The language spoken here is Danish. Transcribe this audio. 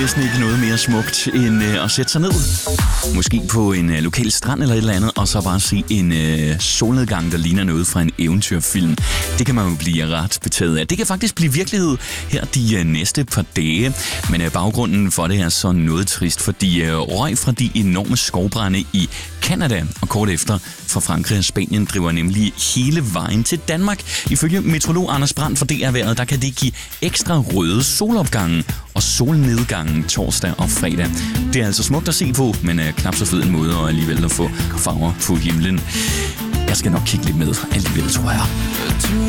næsten ikke noget mere smukt end at sætte sig ned. Måske på en lokal strand eller et eller andet, og så bare se en solnedgang, der ligner noget fra en eventyrfilm. Det kan man jo blive ret betaget af. Det kan faktisk blive virkelighed her de næste par dage. Men baggrunden for det er så noget trist, fordi røg fra de enorme skovbrande i Canada og kort efter fra Frankrig og Spanien driver nemlig hele vejen til Danmark. Ifølge meteorolog Anders Brandt for DR-vejret, der kan det give ekstra røde solopgange og solnedgangen torsdag og fredag. Det er altså smukt at se på, men knap så fed en måde og alligevel at få farver på himlen. Jeg skal nok kigge lidt med alligevel, tror jeg.